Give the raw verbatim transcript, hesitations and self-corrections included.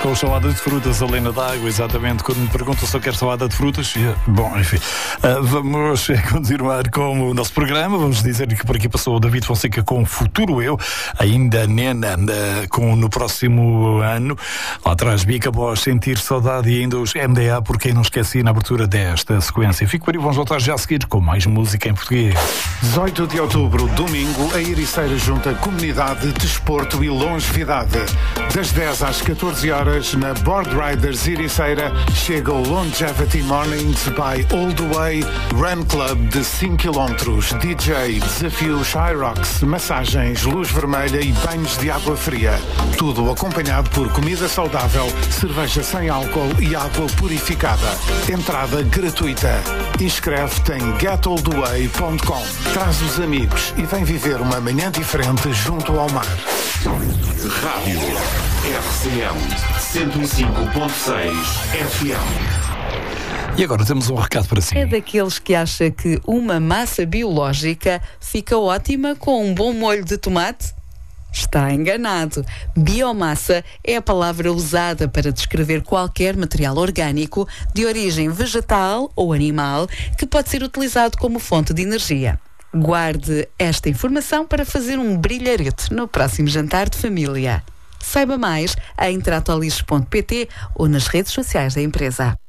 com salada de frutas, a Lena d'Água, exatamente. Quando me perguntam se eu quero salada de frutas, bom, enfim, uh, vamos continuar com o nosso programa. Vamos dizer que por aqui passou o David Fonseca com Futuro Eu, ainda Nena, uh, com no próximo ano. Lá atrás, Bica Bosch, Sentir Saudade e ainda os M D A, por quem não esqueci, na abertura desta sequência. Fico por aí, vamos voltar já a seguir com mais música em português. dezoito de outubro, domingo, a Ericeira junta Comunidade, Desporto e Longevidade. Das dez às catorze horas, na Board Riders Ericeira, chega o Longevity Mornings by All The Way Run Club de cinco quilómetros, D J, desafios Hyrox, massagens, luz vermelha e banhos de água fria. Tudo acompanhado por comida saudável, cerveja sem álcool e água purificada. Entrada gratuita. Inscreve-te em get all the way ponto com. Traz os amigos e vem viver uma manhã diferente junto ao mar. Rádio R C M cento e cinco ponto seis F M. E agora temos um recado para si. É daqueles que acha que uma massa biológica fica ótima com um bom molho de tomate? Está enganado. Biomassa é a palavra usada para descrever qualquer material orgânico de origem vegetal ou animal que pode ser utilizado como fonte de energia. Guarde esta informação para fazer um brilharete no próximo jantar de família. Saiba mais em tratolixo ponto pt ou nas redes sociais da empresa.